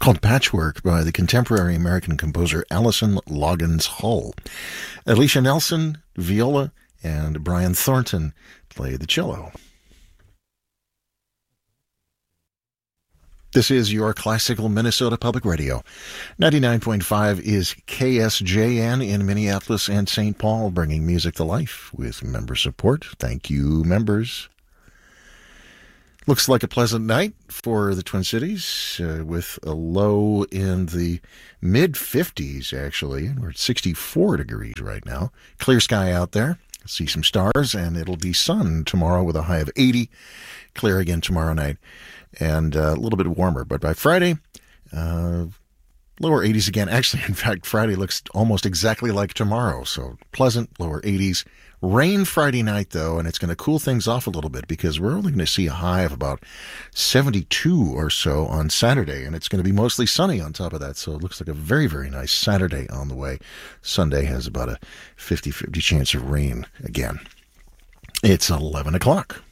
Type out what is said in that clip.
called Patchwork by the contemporary American composer Allison Loggins Hull. Alicia Nelson, viola, and Brian Thornton play the cello. This is your classical Minnesota Public Radio. 99.5 is KSJN in Minneapolis and St. Paul, bringing music to life with member support. Thank you, members. Looks like a pleasant night for the Twin Cities with a low in the mid-50s, actually. We're at 64 degrees right now. Clear sky out there. See some stars, and it'll be sun tomorrow with a high of 80. Clear again tomorrow night. And a little bit warmer. But by Friday, lower 80s again. Actually, in fact, Friday looks almost exactly like tomorrow. So pleasant, lower 80s. Rain Friday night, though, and it's going to cool things off a little bit because we're only going to see a high of about 72 or so on Saturday. And it's going to be mostly sunny on top of that. So it looks like a very, very nice Saturday on the way. Sunday has about a 50-50 chance of rain again. It's 11 o'clock.